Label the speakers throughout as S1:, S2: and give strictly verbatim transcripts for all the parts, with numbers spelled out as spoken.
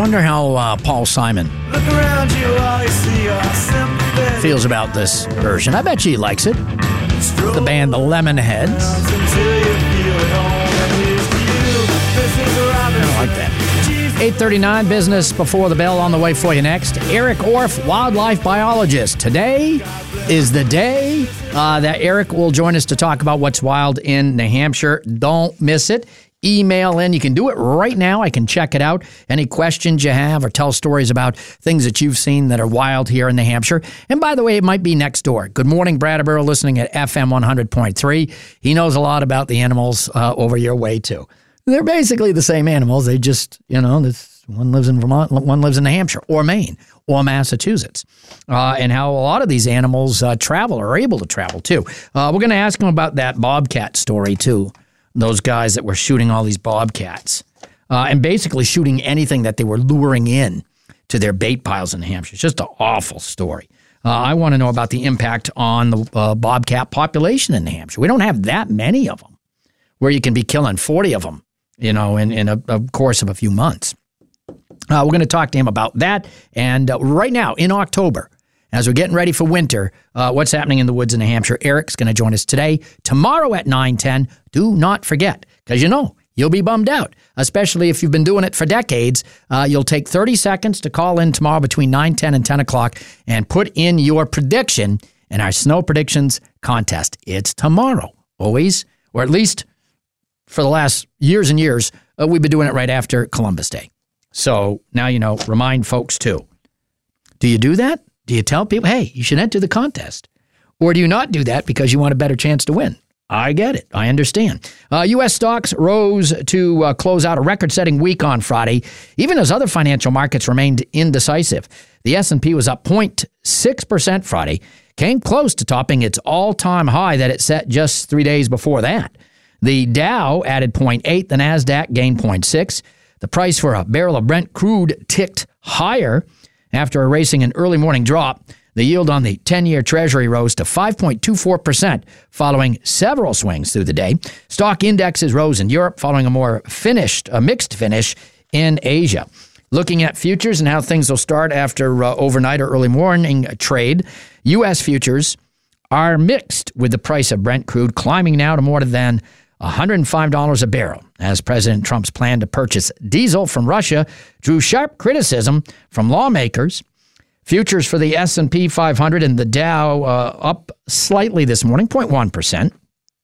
S1: wonder how uh, Paul Simon
S2: Look around you, all you see are sympathetic
S1: feels about this version. I bet she likes it.
S2: strolls
S1: The band The Lemonheads.
S2: until you feel at home. And here's to you, Missus Robinson.
S1: I like that. eight thirty-nine, business before the bell on the way for you next. Eric Orff, wildlife biologist. Today is the day uh, that Eric will join us to talk about what's wild in New Hampshire. Don't miss it. Email in. You can do it right now. I can check it out. Any questions you have or tell stories about things that you've seen that are wild here in New Hampshire. And by the way, it might be next door. Good morning, Brattleboro, listening at F M one hundred point three. He knows a lot about the animals uh, over your way, too. They're basically the same animals. They just, you know, this one lives in Vermont, one lives in New Hampshire or Maine or Massachusetts. Uh, and how a lot of these animals uh, travel or are able to travel, too. Uh, we're going to ask him about that bobcat story, too. Those guys that were shooting all these bobcats uh, and basically shooting anything that they were luring in to their bait piles in New Hampshire. It's just an awful story. Uh, I want to know about the impact on the uh, bobcat population in New Hampshire. We don't have that many of them where you can be killing forty of them, you know, in, in a, a course of a few months. Uh, we're going to talk to him about that. And uh, right now in October, as we're getting ready for winter, uh, what's happening in the woods in New Hampshire, Eric's going to join us today. Tomorrow at nine ten, do not forget, because you know, you'll be bummed out, especially if you've been doing it for decades. Uh, you'll take thirty seconds to call in tomorrow between nine ten and ten o'clock and put in your prediction in our Snow Predictions contest. It's tomorrow, always, or at least for the last years and years, uh, we've been doing it right after Columbus Day. So now you know, remind folks too. Do you do that? Do you tell people, hey, you should enter the contest? Or do you not do that because you want a better chance to win? I get it. I understand. Uh, U S stocks rose to uh, close out a record-setting week on Friday, even as other financial markets remained indecisive. The S and P was up zero point six percent Friday, came close to topping its all-time high that it set just three days before that. The Dow added zero point eight, the NASDAQ gained zero point six. The price for a barrel of Brent crude ticked higher after erasing an early morning drop. The yield on the ten-year Treasury rose to five point two four percent following several swings through the day. Stock indexes rose in Europe following a more finished, a mixed finish in Asia. Looking at futures and how things will start after uh, overnight or early morning trade, U S futures are mixed with the price of Brent crude climbing now to more than one hundred five dollars a barrel, as President Trump's plan to purchase diesel from Russia drew sharp criticism from lawmakers. Futures for the S and P five hundred and the Dow uh, up slightly this morning, zero point one percent.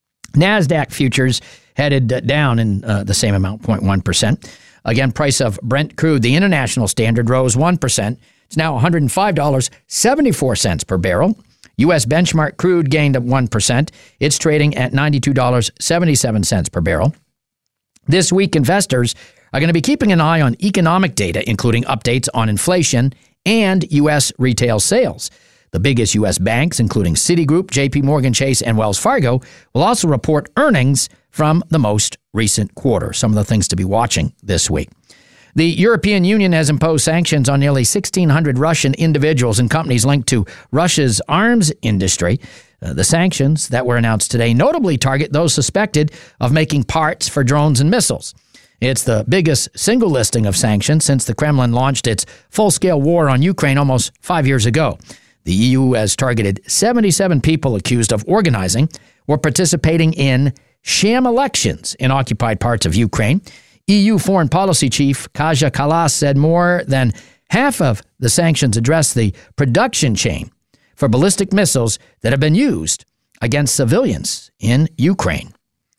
S1: NASDAQ futures headed down in uh, the same amount, zero point one percent. Again, price of Brent crude, the international standard, rose one percent. It's now one hundred five dollars and seventy-four cents per barrel. U S benchmark crude gained one percent. It's trading at ninety-two dollars and seventy-seven cents per barrel. This week, investors are going to be keeping an eye on economic data, including updates on inflation and U S retail sales. The biggest U S banks, including Citigroup, J P Morgan Chase, and Wells Fargo, will also report earnings from the most recent quarter. Some of the things to be watching this week. The European Union has imposed sanctions on nearly sixteen hundred Russian individuals and companies linked to Russia's arms industry. Uh, the sanctions that were announced today notably target those suspected of making parts for drones and missiles. It's the biggest single listing of sanctions since the Kremlin launched its full-scale war on Ukraine almost five years ago. The E U has targeted seventy-seven people accused of organizing or participating in sham elections in occupied parts of Ukraine. E U Foreign Policy Chief Kaja Kallas said more than half of the sanctions address the production chain for ballistic missiles that have been used against civilians in Ukraine.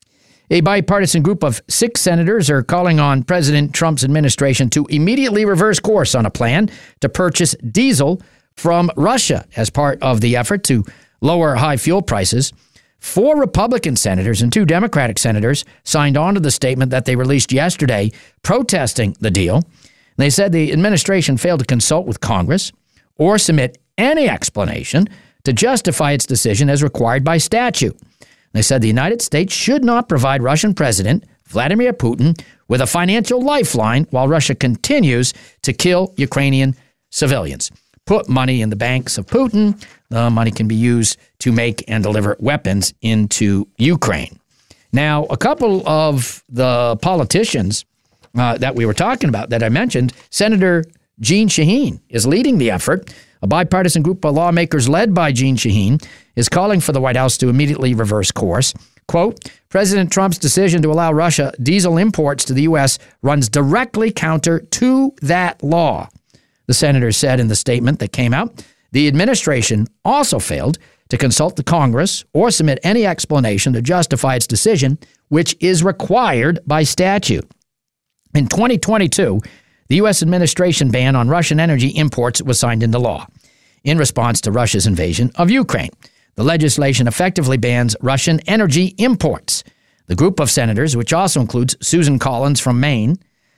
S1: A bipartisan group of six senators are calling on President Trump's administration to immediately reverse course on a plan to purchase diesel from Russia as part of the effort to lower high fuel prices. Four Republican senators and two Democratic senators signed on to the statement that they released yesterday protesting the deal. They said the administration failed to consult with Congress or submit any explanation to justify its decision as required by statute. They said the United States should not provide Russian President Vladimir Putin with a financial lifeline while Russia continues to kill Ukrainian civilians. Put money in the banks of Putin. The money can be used to make and deliver weapons into Ukraine. Now, a couple of the politicians uh, that we were talking about, that I mentioned, Senator Jeanne Shaheen is leading the effort. A bipartisan group of lawmakers led by Jeanne Shaheen is calling for the White House to immediately reverse course. Quote, President Trump's decision to allow Russia diesel imports to the U S runs directly counter to that law, the senator said in the statement that came out. The administration also failed to consult the Congress or submit any explanation to justify its decision, which is required by statute. In twenty twenty-two, the U S administration ban on Russian energy imports was signed into law in response to Russia's invasion of Ukraine. The legislation effectively bans Russian energy imports. The group of senators, which also includes Susan Collins from Maine,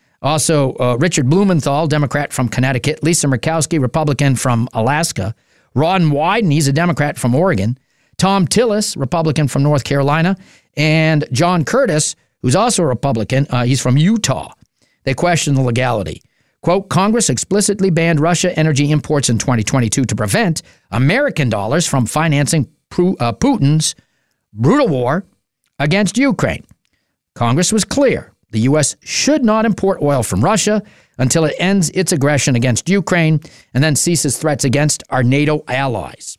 S1: also uh, Richard Blumenthal, Democrat from Connecticut, Lisa Murkowski, Republican from Alaska, Ron Wyden, he's a Democrat from Oregon, Tom Tillis, Republican from North Carolina, and John Curtis, who's also a Republican, uh, he's from Utah. They question the legality. Quote, Congress explicitly banned Russia energy imports in twenty twenty-two to prevent American dollars from financing Putin's brutal war against Ukraine. Congress was clear. The U S should not import oil from Russia until it ends its aggression against Ukraine and then ceases threats against our NATO allies.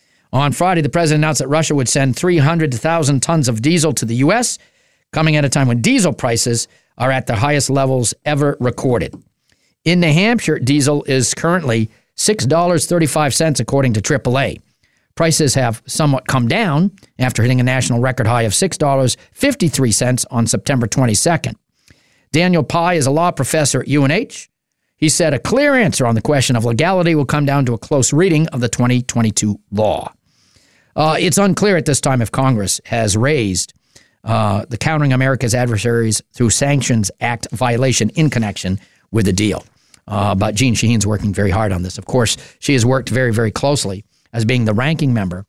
S1: On Friday, the president announced that Russia would send three hundred thousand tons of diesel to the U S, coming at a time when diesel prices are at the highest levels ever recorded. In New Hampshire, diesel is currently six dollars and thirty-five cents, according to triple A. Prices have somewhat come down after hitting a national record high of six dollars and fifty-three cents on September twenty-second. Daniel Pye is a law professor at U N H. He said a clear answer on the question of legality will come down to a close reading of the twenty twenty-two law. Uh, it's unclear at this time if Congress has raised uh, the Countering America's Adversaries Through Sanctions Act violation in connection with the deal. Uh, but Jeanne Shaheen's working very hard on this. Of course, she has worked very, very closely as being the ranking member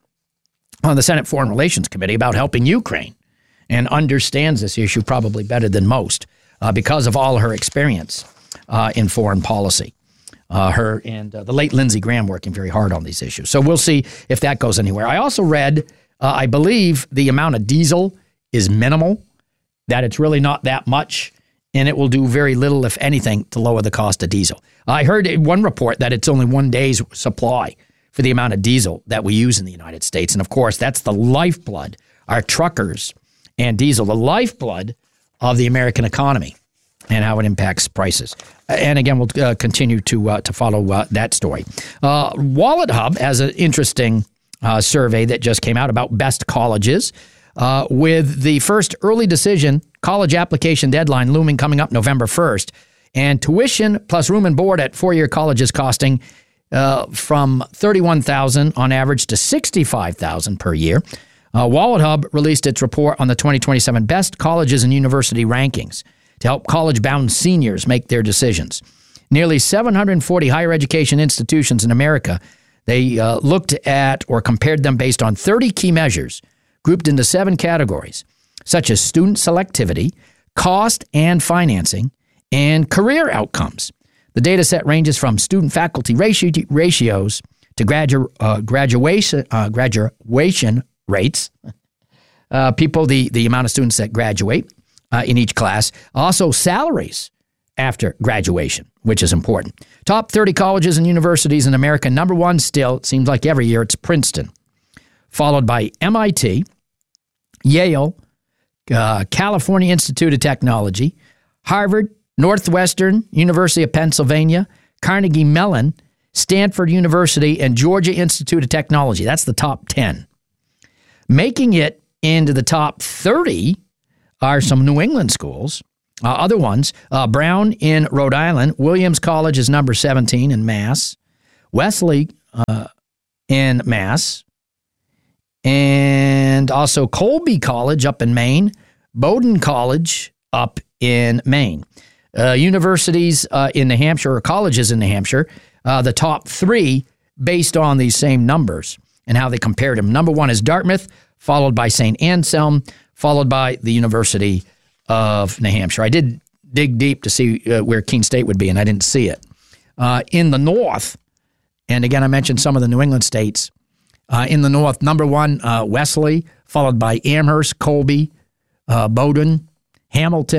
S1: on the Senate Foreign Relations Committee about helping Ukraine and understands this issue probably better than most uh, because of all her experience uh, in foreign policy. Uh, her and uh, the late Lindsey Graham working very hard on these issues. So we'll see if that goes anywhere. I also read, uh, I believe the amount of diesel is minimal, that it's really not that much, and it will do very little, if anything, to lower the cost of diesel. I heard in one report that it's only one day's supply for the amount of diesel that we use in the United States. And, of course, that's the lifeblood, our truckers and diesel, the lifeblood of the American economy and how it impacts prices. And, again, we'll uh, continue to uh, to follow uh, that story. Uh, WalletHub has an interesting uh, survey that just came out about best colleges. Uh, with the first early decision college application deadline looming coming up November first, and tuition plus room and board at four-year colleges costing uh, from thirty-one thousand dollars on average to sixty-five thousand dollars per year. Uh, WalletHub released its report on the twenty twenty-seven best colleges and university rankings to help college-bound seniors make their decisions. Nearly seven hundred forty higher education institutions in America, they uh, looked at or compared them based on thirty key measures grouped into seven categories, such as student selectivity, cost and financing, and career outcomes. The data set ranges from student-faculty ratio, ratios to gradu, uh, graduation uh, graduation rates, uh, people, the, the amount of students that graduate uh, in each class, also salaries after graduation, which is important. Top thirty colleges and universities in America. Number one still, it seems like every year, it's Princeton, followed by M I T, Yale, uh, California Institute of Technology, Harvard, Northwestern, University of Pennsylvania, Carnegie Mellon, Stanford University, and Georgia Institute of Technology. That's the top ten. Making it into the top thirty are some New England schools. Uh, other ones, uh, Brown in Rhode Island, Williams College is number seventeen in Mass, Wesley uh, in Mass, and also Colby College up in Maine, Bowdoin College up in Maine. Uh, universities uh, in New Hampshire, or colleges in New Hampshire, uh, the top three based on these same numbers and how they compared them. Number one is Dartmouth, followed by Saint Anselm, followed by the University of New Hampshire. I did dig deep to see uh, where Keene State would be, and I didn't see it. Uh, in the north, and again, I mentioned some of the New England states. Uh, in the north, number one, uh, Wesley, followed by Amherst, Colby, uh, Bowdoin, Hamilton,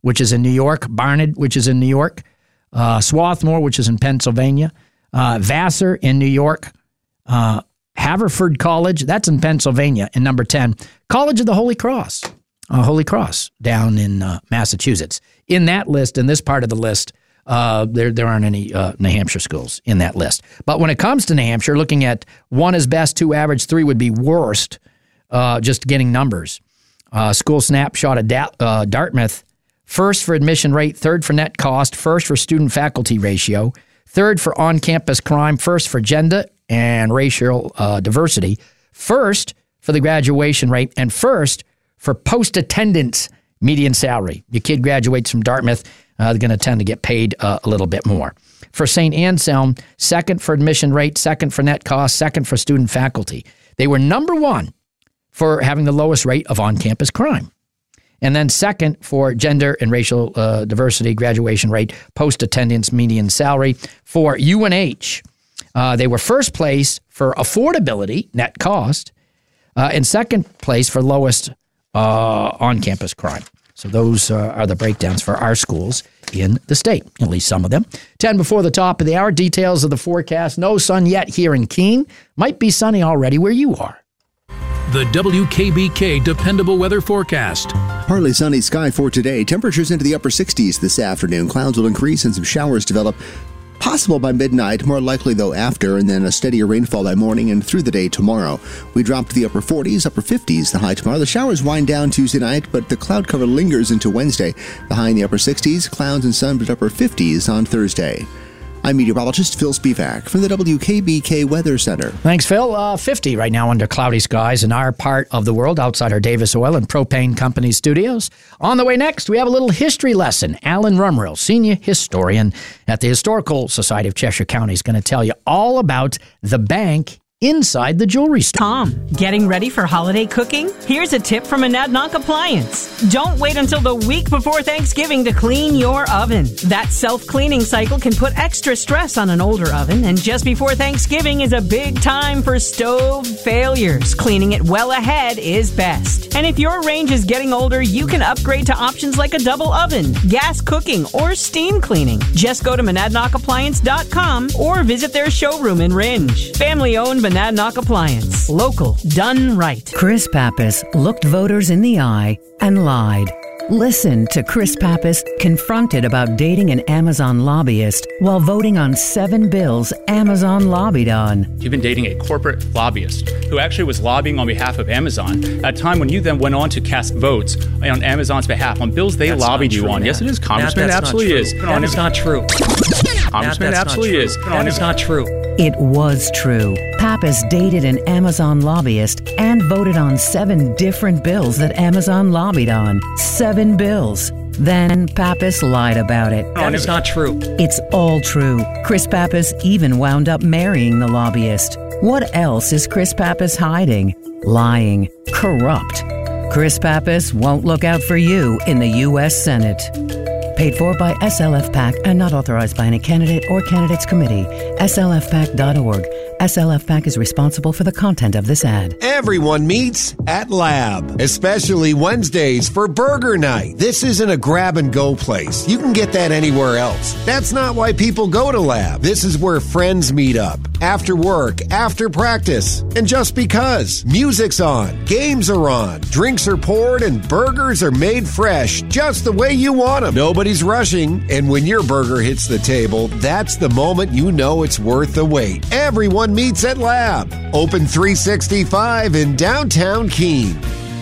S1: which is in New York, Barnard, which is in New York, uh, Swarthmore, which is in Pennsylvania, uh, Vassar in New York, uh, Haverford College, that's in Pennsylvania, in number ten. College of the Holy Cross, uh, Holy Cross down in uh, Massachusetts. In that list, in this part of the list, uh, there there aren't any uh, New Hampshire schools in that list. But when it comes to New Hampshire, looking at one is best, two average, three would be worst, uh, just getting numbers. Uh, school snapshot of da- uh, Dartmouth, first for admission rate, third for net cost, first for student-faculty ratio, third for on-campus crime, first for gender and racial uh, diversity, first for the graduation rate, and first for post-attendance median salary. Your kid graduates from Dartmouth, uh, they're going to tend to get paid uh, a little bit more. For Saint Anselm, second for admission rate, second for net cost, second for student faculty. They were number one for having the lowest rate of on-campus crime. And then second for gender and racial uh, diversity, graduation rate, post-attendance median salary. For U N H, uh, they were first place for affordability, net cost, uh, and second place for lowest uh, on-campus crime. So those uh, are the breakdowns for our schools in the state, at least some of them. ten before the top of the hour, details of the forecast. No sun yet here in Keene. Might be sunny already where you are.
S3: The W K B K Dependable Weather Forecast.
S4: Partly sunny sky for today. Temperatures into the upper sixties this afternoon. Clouds will increase and some showers develop. Possible by midnight, more likely though after, and then a steadier rainfall by morning and through the day tomorrow. We drop to the upper forties, upper fifties, the high tomorrow. The showers wind down Tuesday night, but the cloud cover lingers into Wednesday. The high in the upper sixties, clouds and sun but upper fifties on Thursday. I'm meteorologist Phil Spivak from the W K B K Weather Center.
S1: Thanks, Phil. Uh, fifty right now under cloudy skies in our part of the world outside our Davis Oil and Propane Company studios. On the way next, we have a little history lesson. Alan Rumrill, senior historian at the Historical Society of Cheshire County, is going to tell you all about the bank inside the jewelry store.
S5: Tom, getting ready for holiday cooking? Here's a tip from Monadnock Appliance. Don't wait until the week before Thanksgiving to clean your oven. That self-cleaning cycle can put extra stress on an older oven, and just before Thanksgiving is a big time for stove failures. Cleaning it well ahead is best. And if your range is getting older, you can upgrade to options like a double oven, gas cooking, or steam cleaning. Just go to monadnock appliance dot com or visit their showroom in Ringe. Family-owned Monadnock Appliance. Local. Done right.
S6: Chris Pappas looked voters in the eye and lied. Listen to Chris Pappas confronted about dating an Amazon lobbyist while voting on seven bills Amazon lobbied on.
S7: You've been dating a corporate lobbyist who actually was lobbying on behalf of Amazon at a time when you then went on to cast votes on Amazon's behalf on bills they
S8: that's
S7: lobbied you
S8: true,
S7: on.
S8: Matt.
S7: Yes, it is, Congressman.
S8: Matt,
S7: It absolutely
S8: not
S7: is.
S8: That is not true.
S7: Congressman, it
S8: Matt,
S7: absolutely is.
S8: That is not true.
S6: It was true. Pappas dated an Amazon lobbyist and voted on seven different bills that Amazon lobbied on. Seven bills. Then Pappas lied about it.
S8: That is not true.
S6: It's all true. Chris Pappas even wound up marrying the lobbyist. What else is Chris Pappas hiding? Lying. Corrupt. Chris Pappas won't look out for you in the U S Senate. Paid for by S L F PAC and not authorized by any candidate or candidates committee. S L F pac dot org. S L F PAC is responsible for the content of this ad.
S9: Everyone meets at Lab, especially Wednesdays for burger night. This isn't a grab-and-go place. You can get that anywhere else. That's not why people go to Lab. This is where friends meet up. After work, after practice, and just because. Music's on, games are on, drinks are poured, and burgers are made fresh just the way you want them. Nobody's rushing, and when your burger hits the table, that's the moment you know it's worth the wait. Everyone meets at Lab. Open three sixty-five in downtown Keene.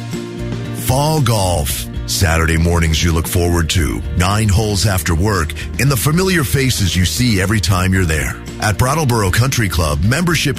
S10: Fall golf. Saturday mornings you look forward to. Nine holes after work and the familiar faces you see every time you're there. At Brattleboro Country Club, membership